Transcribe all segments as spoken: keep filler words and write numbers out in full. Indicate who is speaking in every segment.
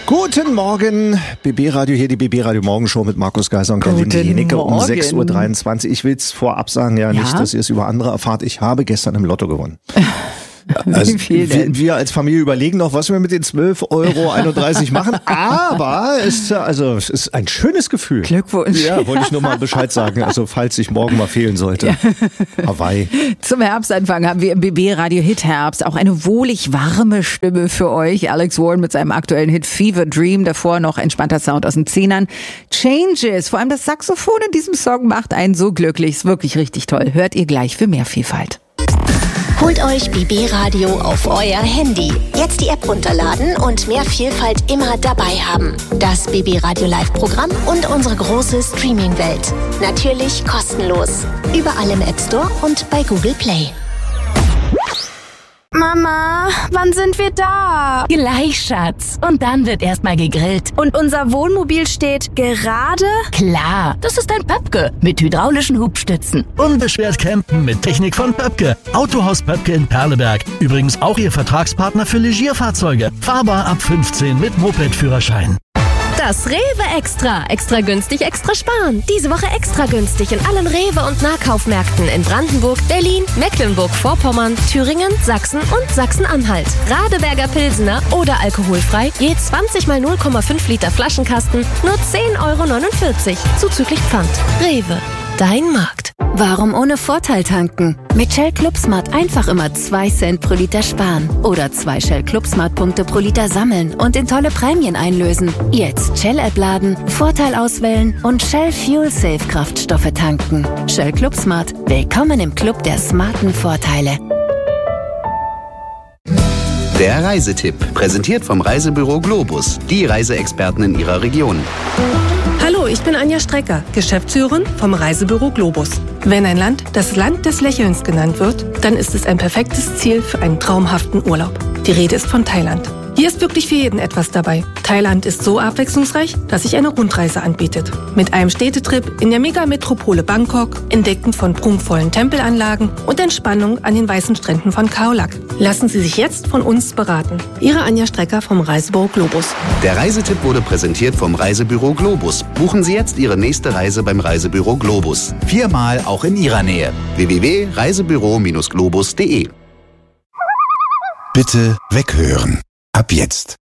Speaker 1: Guten Morgen, B B Radio, hier die B B Radio Morgenshow mit Markus Geiser und Gerlinde Jenecke um sechs Uhr dreiundzwanzig. Ich will es vorab sagen, ja, ja nicht, dass ihr es über andere erfahrt. Ich habe gestern im Lotto gewonnen. Also, wir, wir als Familie überlegen noch, was wir mit den zwölf Euro einunddreißig machen, aber es, also, es ist ein schönes Gefühl.
Speaker 2: Glückwunsch.
Speaker 1: Ja, wollte ich nur mal Bescheid sagen, also falls ich morgen mal fehlen sollte. Ja. Hawaii.
Speaker 2: Zum Herbstanfang haben wir im B B Radio Hit Herbst auch eine wohlig warme Stimme für euch. Alex Warren mit seinem aktuellen Hit Fever Dream, davor noch entspannter Sound aus den Zehnern. Changes, vor allem das Saxophon in diesem Song macht einen so glücklich, ist wirklich richtig toll. Hört ihr gleich für mehr Vielfalt.
Speaker 3: Holt euch B B Radio auf euer Handy. Jetzt die App runterladen und mehr Vielfalt immer dabei haben. Das B B Radio Live-Programm und unsere große Streaming-Welt. Natürlich kostenlos. Überall im App Store und bei Google Play.
Speaker 4: Mama, wann sind wir da?
Speaker 5: Gleich, Schatz. Und dann wird erstmal gegrillt.
Speaker 4: Und unser Wohnmobil steht gerade?
Speaker 5: Klar, das ist ein Pöpke mit hydraulischen Hubstützen.
Speaker 6: Unbeschwert campen mit Technik von Pöpke. Autohaus Pöpke in Perleberg. Übrigens auch Ihr Vertragspartner für Legierfahrzeuge. Fahrbar ab fünfzehn mit Moped-Führerschein.
Speaker 7: Das Rewe Extra. Extra günstig, extra sparen. Diese Woche extra günstig in allen Rewe- und Nahkaufmärkten in Brandenburg, Berlin, Mecklenburg-Vorpommern, Thüringen, Sachsen und Sachsen-Anhalt. Radeberger Pilsener oder alkoholfrei, je zwanzig mal null Komma fünf Liter Flaschenkasten, nur zehn Euro neunundvierzig, zuzüglich Pfand. Rewe, dein Markt.
Speaker 8: Warum ohne Vorteil tanken? Mit Shell ClubSmart einfach immer zwei Cent pro Liter sparen. Oder zwei Shell ClubSmart Punkte pro Liter sammeln und in tolle Prämien einlösen. Jetzt Shell-App laden, Vorteil auswählen und Shell Fuel Safe Kraftstoffe tanken. Shell ClubSmart. Willkommen im Club der smarten Vorteile.
Speaker 9: Der Reisetipp, präsentiert vom Reisebüro Globus, die Reiseexperten in Ihrer Region.
Speaker 10: Hallo, ich bin Anja Strecker, Geschäftsführerin vom Reisebüro Globus. Wenn ein Land das Land des Lächelns genannt wird, dann ist es ein perfektes Ziel für einen traumhaften Urlaub. Die Rede ist von Thailand. Hier ist wirklich für jeden etwas dabei. Thailand ist so abwechslungsreich, dass sich eine Rundreise anbietet. Mit einem Städtetrip in der Megametropole Bangkok, Entdecken von prunkvollen Tempelanlagen und Entspannung an den weißen Stränden von Khao Lak. Lassen Sie sich jetzt von uns beraten. Ihre Anja Strecker vom Reisebüro Globus.
Speaker 9: Der Reisetipp wurde präsentiert vom Reisebüro Globus. Buchen Sie jetzt Ihre nächste Reise beim Reisebüro Globus. Viermal auch in Ihrer Nähe. w w w punkt reisebüro globus punkt de
Speaker 11: Bitte weghören. Ab jetzt.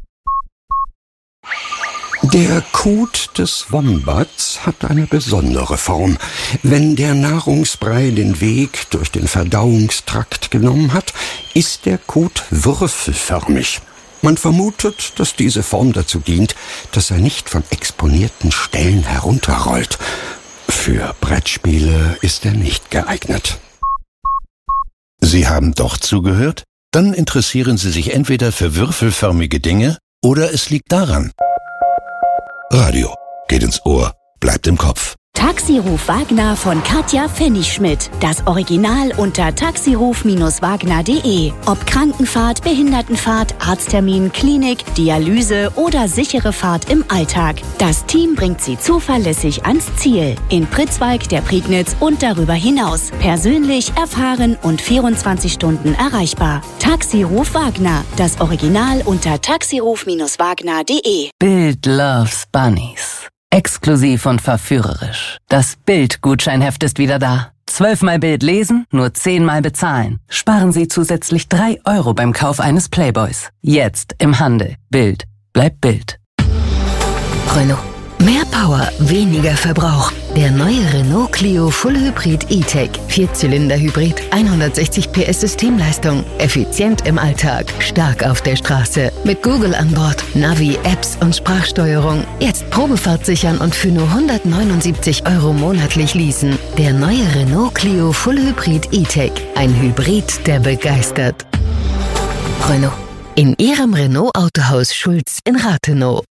Speaker 11: Der Kot des Wombats hat eine besondere Form. Wenn der Nahrungsbrei den Weg durch den Verdauungstrakt genommen hat, ist der Kot würfelförmig. Man vermutet, dass diese Form dazu dient, dass er nicht von exponierten Stellen herunterrollt. Für Brettspiele ist er nicht geeignet.
Speaker 12: Sie haben doch zugehört? Dann interessieren Sie sich entweder für würfelförmige Dinge oder es liegt daran. Radio geht ins Ohr, bleibt im Kopf.
Speaker 8: Taxiruf Wagner von Katja Pfennigschmidt. Das Original unter taxiruf Wagner punkt de. Ob Krankenfahrt, Behindertenfahrt, Arzttermin, Klinik, Dialyse oder sichere Fahrt im Alltag. Das Team bringt Sie zuverlässig ans Ziel. In Pritzwalk, der Prignitz und darüber hinaus. Persönlich, erfahren und vierundzwanzig Stunden erreichbar. Taxiruf Wagner. Das Original unter taxiruf Wagner punkt de.
Speaker 5: Bild loves Bunnies. Exklusiv und verführerisch. Das Bild-Gutscheinheft ist wieder da. Zwölfmal Bild lesen, nur zehnmal bezahlen. Sparen Sie zusätzlich drei Euro beim Kauf eines Playboys. Jetzt im Handel. Bild. Bleibt Bild.
Speaker 13: Renault. Mehr Power, weniger Verbrauch. Der neue Renault Clio Full Hybrid E-Tech. Vierzylinder-Hybrid, hundertsechzig P S Systemleistung. Effizient im Alltag, stark auf der Straße. Mit Google an Bord, Navi, Apps und Sprachsteuerung. Jetzt Probefahrt sichern und für nur hundertneunundsiebzig Euro monatlich leasen. Der neue Renault Clio Full Hybrid E-Tech. Ein Hybrid, der begeistert. Renault. In Ihrem Renault Autohaus Schulz in Rathenow.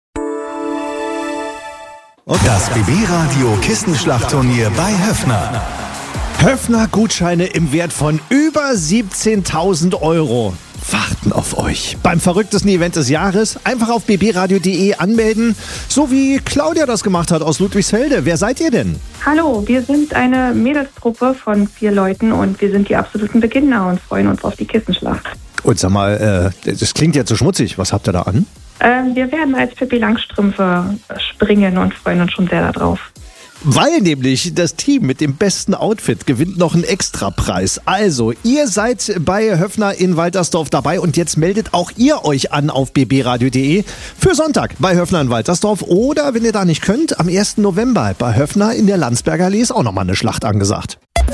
Speaker 14: Das B B Radio Kissenschlachtturnier bei Höffner.
Speaker 1: Höffner-Gutscheine im Wert von über siebzehntausend Euro warten auf euch. Beim verrücktesten Event des Jahres einfach auf b b radio punkt de anmelden, so wie Claudia das gemacht hat aus Ludwigsfelde. Wer seid ihr denn?
Speaker 15: Hallo, wir sind eine Mädelstruppe von vier Leuten und wir sind die absoluten Beginner und freuen uns auf die Kissenschlacht.
Speaker 1: Und sag mal, äh, das klingt jetzt so schmutzig. Was habt ihr da an?
Speaker 15: Ähm, wir werden als Pippi Langstrümpfe springen und freuen uns schon sehr darauf.
Speaker 1: Weil nämlich das Team mit dem besten Outfit gewinnt noch einen Extrapreis. Also, ihr seid bei Höffner in Waltersdorf dabei und jetzt meldet auch ihr euch an auf b b radio punkt d e für Sonntag bei Höffner in Waltersdorf. Oder, wenn ihr da nicht könnt, am ersten November bei Höffner in der Landsberger Allee ist auch nochmal eine Schlacht angesagt.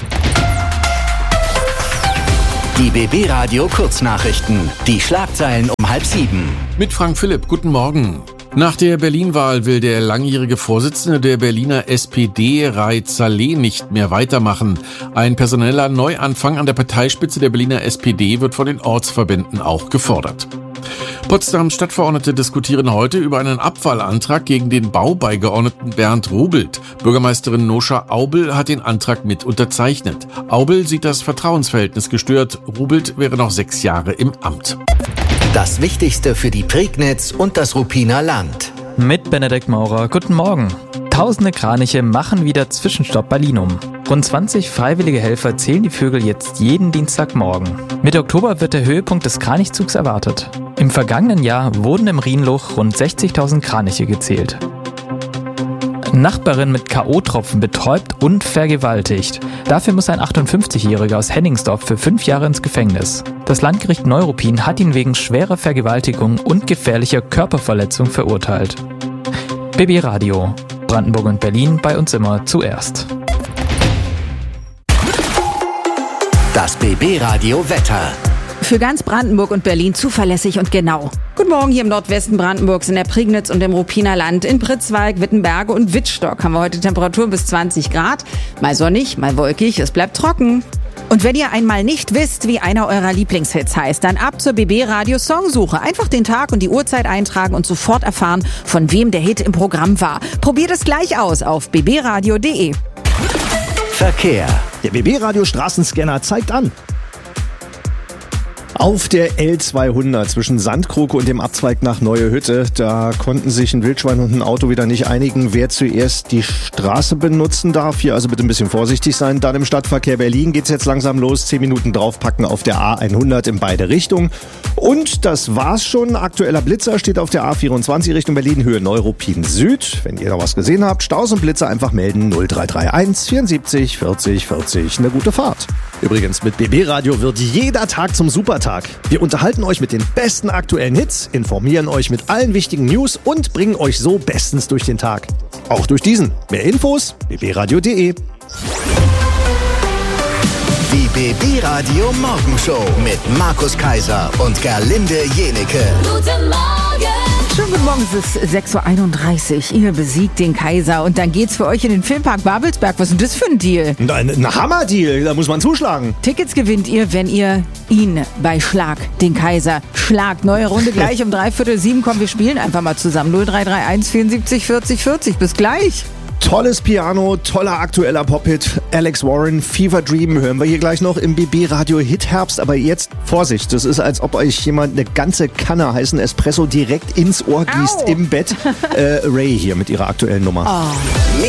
Speaker 9: Die B B Radio Kurznachrichten. Die Schlagzeilen um halb sieben.
Speaker 16: Mit Frank Philipp, guten Morgen. Nach der Berlin-Wahl will der langjährige Vorsitzende der Berliner S P D, Raid Saleh, nicht mehr weitermachen. Ein personeller Neuanfang an der Parteispitze der Berliner S P D wird von den Ortsverbänden auch gefordert. Potsdams Stadtverordnete diskutieren heute über einen Abwahlantrag gegen den Baubeigeordneten Bernd Rubelt. Bürgermeisterin Noscha Aubel hat den Antrag mit unterzeichnet. Aubel sieht das Vertrauensverhältnis gestört. Rubelt wäre noch sechs Jahre im Amt.
Speaker 9: Das Wichtigste für die Prignitz und das Ruppiner Land.
Speaker 17: Mit Benedikt Maurer, guten Morgen. Tausende Kraniche machen wieder Zwischenstopp bei Linum. Rund zwanzig freiwillige Helfer zählen die Vögel jetzt jeden Dienstagmorgen. Mitte Oktober wird der Höhepunkt des Kranichzugs erwartet. Im vergangenen Jahr wurden im Rhienluch rund sechzigtausend Kraniche gezählt. Nachbarin mit K O-Tropfen betäubt und vergewaltigt. Dafür muss ein achtundfünfzigjähriger aus Henningsdorf für fünf Jahre ins Gefängnis. Das Landgericht Neuruppin hat ihn wegen schwerer Vergewaltigung und gefährlicher Körperverletzung verurteilt. B B Radio. Brandenburg und Berlin, bei uns immer zuerst.
Speaker 9: Das B B Radio Wetter.
Speaker 2: Für ganz Brandenburg und Berlin zuverlässig und genau. Guten Morgen hier im Nordwesten Brandenburgs, in der Prignitz und im Ruppiner Land. In Pritzwalk, Wittenberge und Wittstock haben wir heute Temperaturen bis zwanzig Grad. Mal sonnig, mal wolkig, es bleibt trocken. Und wenn ihr einmal nicht wisst, wie einer eurer Lieblingshits heißt, dann ab zur B B Radio Songsuche. Einfach den Tag und die Uhrzeit eintragen und sofort erfahren, von wem der Hit im Programm war. Probiert es gleich aus auf b b radio punkt d e.
Speaker 9: Verkehr.
Speaker 1: Der B B Radio Straßenscanner zeigt an. Auf der L zweihundert zwischen Sandkroke und dem Abzweig nach Neue Hütte, da konnten sich ein Wildschwein und ein Auto wieder nicht einigen, wer zuerst die Straße benutzen darf. Hier also bitte ein bisschen vorsichtig sein. Dann im Stadtverkehr Berlin geht's jetzt langsam los. Zehn Minuten draufpacken auf der A hundert in beide Richtungen. Und das war's schon. Aktueller Blitzer steht auf der A vierundzwanzig Richtung Berlin, Höhe Neuruppin Süd. Wenn ihr noch was gesehen habt, Staus und Blitzer einfach melden. null drei drei eins vierundsiebzig vierzig vierzig. Eine gute Fahrt. Übrigens, mit B B Radio wird jeder Tag zum Supertag. Wir unterhalten euch mit den besten aktuellen Hits, informieren euch mit allen wichtigen News und bringen euch so bestens durch den Tag. Auch durch diesen. Mehr Infos, b b radio punkt d e.
Speaker 9: Die B B Radio Morgenshow mit Markus Kaiser und Gerlinde Jenecke.
Speaker 2: Guten Morgen! Schönen guten Morgen, es ist sechs Uhr einunddreißig. Ihr besiegt den Kaiser und dann geht's für euch in den Filmpark Babelsberg. Was ist denn das für ein Deal?
Speaker 1: Ein, ein Hammer-Deal, da muss man zuschlagen.
Speaker 2: Tickets gewinnt ihr, wenn ihr ihn bei Schlag, den Kaiser, schlagt. Neue Runde gleich um dreiviertel sieben. Komm, wir spielen einfach mal zusammen. null drei drei eins vierundsiebzig vierzig vierzig. Bis gleich.
Speaker 1: Tolles Piano, toller aktueller Pop-Hit. Alex Warren, Fever Dream hören wir hier gleich noch im B B Radio Hit Herbst. Aber jetzt Vorsicht, das ist, als ob euch jemand eine ganze Kanne heißen Espresso direkt ins Ohr gießt. Au. Im Bett. Äh, Ray hier mit ihrer aktuellen Nummer.
Speaker 2: Oh.